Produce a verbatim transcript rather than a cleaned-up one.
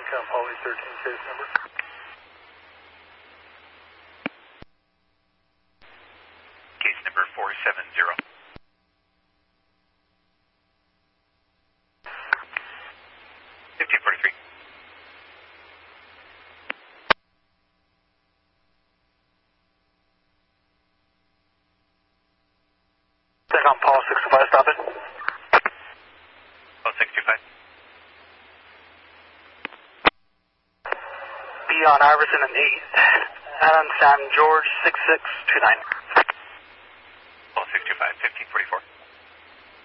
Icon Poly thirteen, case number. Case number four seven zero. fifteen forty-three. Icon Poly six two five, stop it. Oh, six two five. Be on Iverson and eight. Adam San George six six two nine.